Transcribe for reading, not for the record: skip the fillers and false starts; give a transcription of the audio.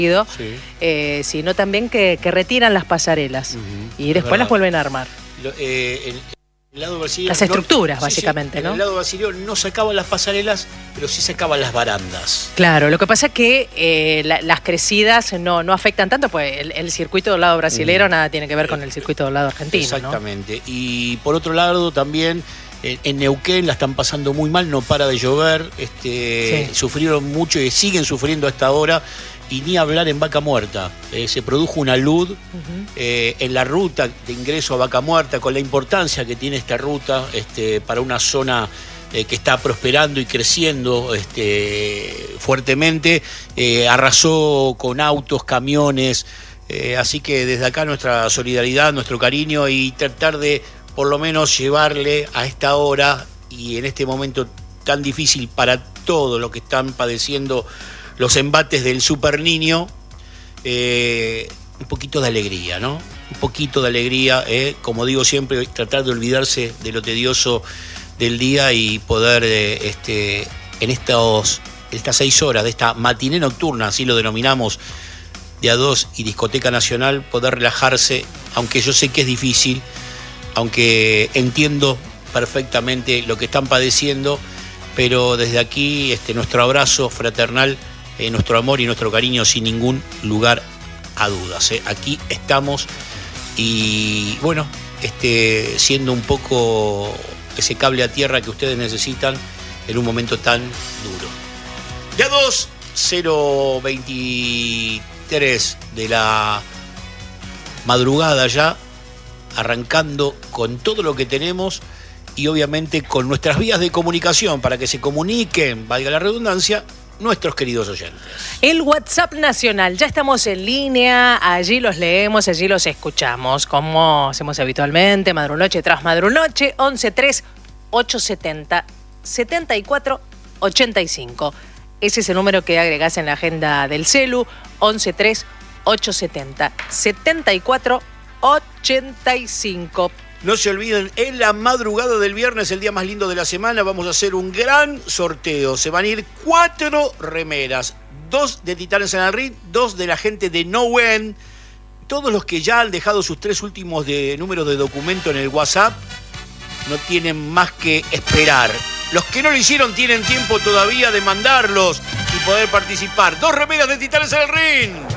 Sí. Sino también que retiran las pasarelas y después las vuelven a armar. El lado brasileño, las estructuras, básicamente, sí, ¿no? En el lado brasileño no sacaban las pasarelas, pero sí sacaban las barandas. Claro, lo que pasa es que las crecidas no afectan tanto, pues el circuito del lado brasilero nada tiene que ver con el circuito del lado argentino. Exactamente. ¿No? Y por otro lado también en Neuquén la están pasando muy mal, no para de llover, sufrieron mucho y siguen sufriendo hasta ahora. Y ni hablar en Vaca Muerta. Se produjo una luz en la ruta de ingreso a Vaca Muerta, con la importancia que tiene esta ruta para una zona que está prosperando y creciendo fuertemente. Arrasó con autos, camiones. Así que desde acá nuestra solidaridad, nuestro cariño y tratar de por lo menos llevarle a esta hora y en este momento tan difícil para todos los que están padeciendo los embates del Super Niño, un poquito de alegría, ¿no? Un poquito de alegría, como digo siempre, tratar de olvidarse de lo tedioso del día y poder, en estas 6 horas de esta matiné nocturna, así lo denominamos, de A2 y Discoteca Nacional, poder relajarse, aunque yo sé que es difícil, aunque entiendo perfectamente lo que están padeciendo, pero desde aquí nuestro abrazo fraternal, nuestro amor y nuestro cariño sin ningún lugar a dudas. Aquí estamos y bueno, siendo un poco ese cable a tierra que ustedes necesitan en un momento tan duro. Ya 2:023 de la madrugada ya, arrancando con todo lo que tenemos y obviamente con nuestras vías de comunicación para que se comuniquen, valga la redundancia, nuestros queridos oyentes. El WhatsApp nacional, ya estamos en línea, allí los leemos, allí los escuchamos, como hacemos habitualmente, madrunoche tras madrunoche, 113870-7485. Ese es el número que agregás en la agenda del celu, 113870-7485. No se olviden, en la madrugada del viernes, el día más lindo de la semana, vamos a hacer un gran sorteo. Se van a ir 4 remeras, 2 de Titanes en el Ring, 2 de la gente de No When. Todos los que ya han dejado sus 3 últimos números de documento en el WhatsApp no tienen más que esperar. Los que no lo hicieron tienen tiempo todavía de mandarlos y poder participar. 2 remeras de Titanes en el Ring.